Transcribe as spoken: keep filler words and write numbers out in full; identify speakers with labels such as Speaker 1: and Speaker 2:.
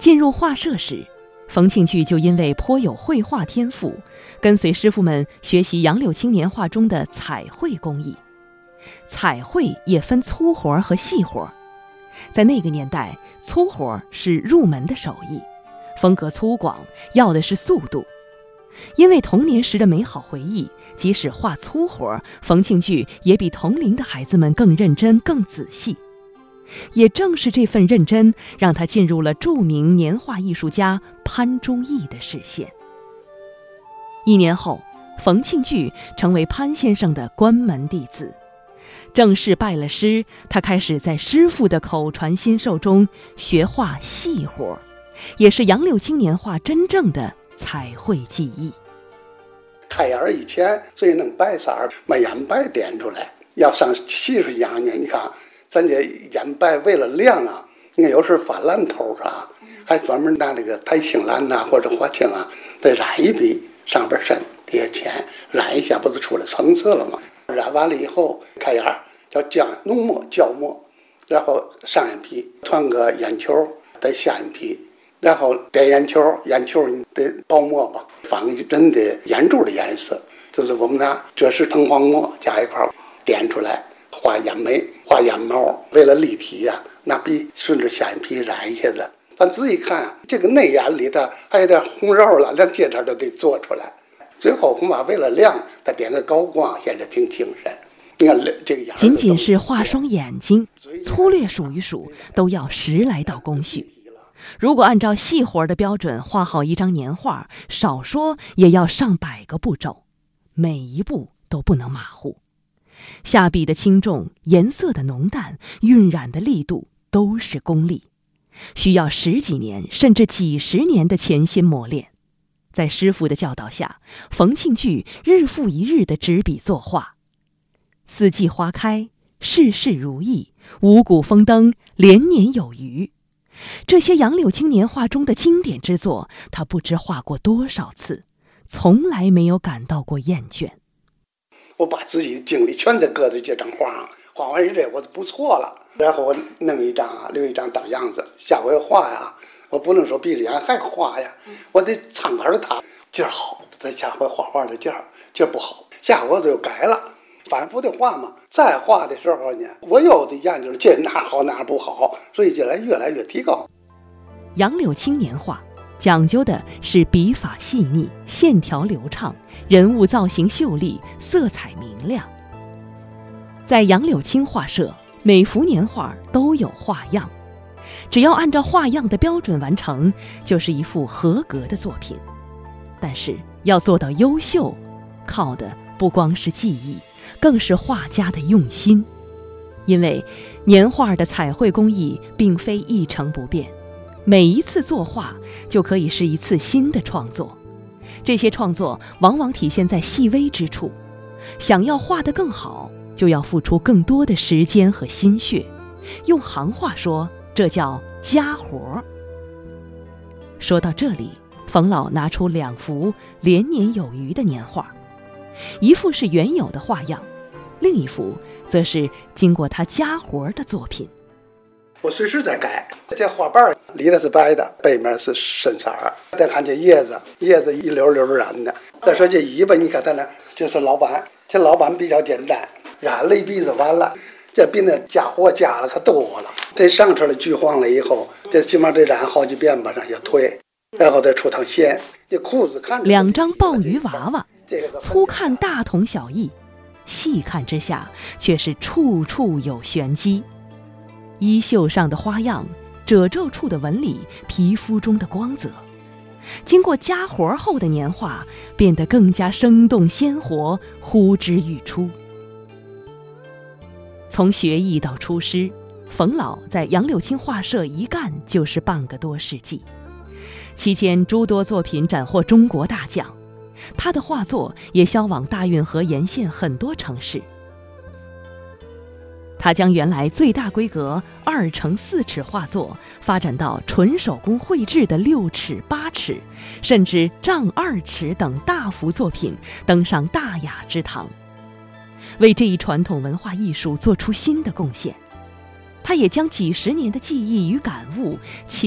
Speaker 1: 进入画社时，冯庆聚就因为颇有绘画天赋，跟随师傅们学习杨柳青年画中的彩绘工艺。彩绘也分粗活和细活，在那个年代，粗活是入门的手艺，风格粗犷，要的是速度。因为童年时的美好回忆，即使画粗活，冯庆聚也比同龄的孩子们更认真、更仔细。也正是这份认真，让他进入了著名年画艺术家潘忠义的视线。一年后，冯庆聚成为潘先生的关门弟子。正式拜了师，他开始在师傅的口传心授中学画细活，也是杨柳青年画真正的彩绘技艺。
Speaker 2: 开眼以前最能白色儿，把眼白点出来。要上细数讲呢，你看咱这眼白为了亮啊，你看有时候发蓝头啊，还专门拿那个苔青蓝呐、啊、或者花青啊，再染一笔，上边深底下浅，染一下不就出来层次了吗？染完了以后，开眼叫浆浓墨胶墨，然后上眼皮团个眼球，再下眼皮，然后点眼球，眼球你得包墨吧，仿一真的眼珠的颜色，就是我们拿赭石藤黄墨加一块点出来，画眼眉，画眼毛，为了立体呀、啊，拿笔顺着下眼皮染一下子。咱仔细看，这个内眼里头还有点红肉了，连这点都得做出来。最后恐怕为了亮，他点个高光，显得挺精神。你看这个眼，
Speaker 1: 仅仅是画双眼睛，粗略数一数，都要十来道工序。如果按照细活的标准画好一张年画，少说也要上百个步骤，每一步都不能马虎。下笔的轻重、颜色的浓淡、晕染的力度都是功力，需要十几年甚至几十年的潜心磨练。在师傅的教导下，冯庆聚日复一日地执笔作画。四季花开，事事如意，五谷丰登，连年有余。这些杨柳青年画中的经典之作，他不知画过多少次，从来没有感到过厌倦。
Speaker 2: 我把自己的精力全在搁在这张画上，画完这我就不错了。然后我弄一张啊，留一张当样子。下回画呀，我不能说闭着眼还画呀，我得参考着他劲儿好，在下回画画的劲儿劲儿不好，下回就改了。反复的画嘛，再画的时候呢，我有的研究这哪好哪不好，所以这来越来越提高。
Speaker 1: 杨柳青年画讲究的是笔法细腻，线条流畅，人物造型秀丽，色彩明亮。在杨柳青画社，每幅年画都有画样，只要按照画样的标准完成，就是一幅合格的作品。但是要做到优秀，靠的不光是技艺，更是画家的用心。因为年画的彩绘工艺并非一成不变，每一次作画就可以是一次新的创作。这些创作往往体现在细微之处，想要画得更好，就要付出更多的时间和心血。用行话说，这叫家活。说到这里，冯老拿出两幅连年有余的年画，一幅是原有的画样，另一幅则是经过他家活的作品。
Speaker 2: 我随时在改，这花瓣里头是白的，背面是深色儿。再看这叶子，叶子一溜溜染的。再说这尾巴，你看它那这是老板，这老板比较简单，染了一鼻子完了，这比那家伙加了可多了。这上车了橘黄了以后，这起码得染好几遍吧，上下推，然后再出趟线。这裤子看着
Speaker 1: 两张鲍鱼娃娃，粗看大同小异，细看之下却是处处有玄机。衣袖上的花样，褶皱处的纹理，皮肤中的光泽，经过加活后的年画变得更加生动鲜活，呼之欲出。从学艺到出师，冯老在杨柳青画社一干就是半个多世纪，期间诸多作品斩获中国大奖，他的画作也销往大运河沿线很多城市。他将原来最大规格二乘四尺画作发展到纯手工绘制的六尺、八尺，甚至丈二尺等大幅作品登上大雅之堂，为这一传统文化艺术做出新的贡献。他也将几十年的记忆与感悟